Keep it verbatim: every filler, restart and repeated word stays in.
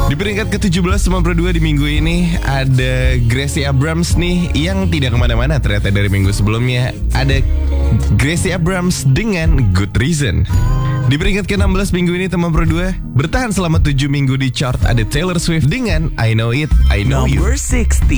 Di peringkat ke tujuh belas sembilan puluh dua di minggu ini ada Gracie Abrams nih yang tidak kemana-mana ternyata dari minggu sebelumnya. Ada Gracie Abrams dengan Good Reason. Di peringkat ke enam belas minggu ini teman Pro dua bertahan selama tujuh minggu di chart ada Taylor Swift dengan I Know It, I Know You. Number sixty.